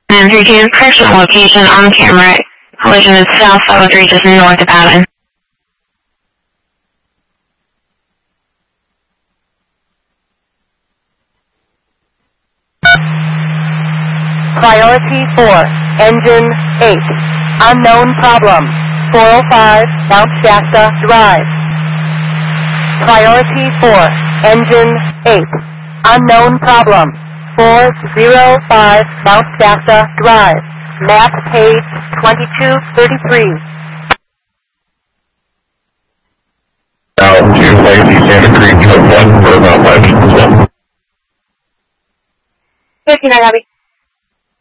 And 32, correction location on camera. Collision is south 503, just north of Allen. Priority 4, engine 8. Unknown problem. 405 Mount Shasta Drive. Priority 4, engine 8. Unknown problem. 405 Mount Shasta Drive. Map page 2233. Now, to Lacey Santa Cruz, 1 for about 5 minutes. 59, Abby.